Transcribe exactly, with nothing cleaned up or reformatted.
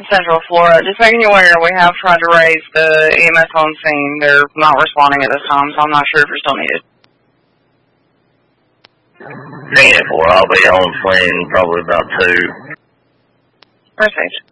Central Florida. Just making you aware, we have tried to raise the E M S on scene. They're not responding at this time, so I'm not sure if you're still needed. ten four, I'll be on scene probably about two. First stage.